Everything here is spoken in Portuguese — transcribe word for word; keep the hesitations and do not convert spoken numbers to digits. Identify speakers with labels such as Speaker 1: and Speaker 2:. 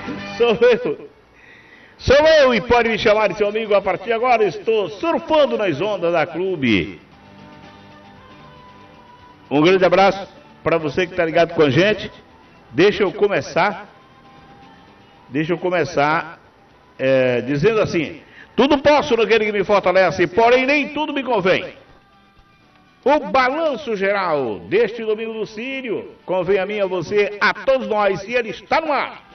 Speaker 1: Sou eu. Sou eu e pode me chamar de seu amigo a partir de agora. Estou surfando nas ondas da Clube. Um grande abraço para você que está ligado com a gente. Deixa eu começar. Deixa eu começar é, dizendo assim: tudo posso naquele que me fortalece, porém nem tudo me convém. O balanço geral deste domingo do Sírio convém a mim, a você, a todos nós, e ele está no ar.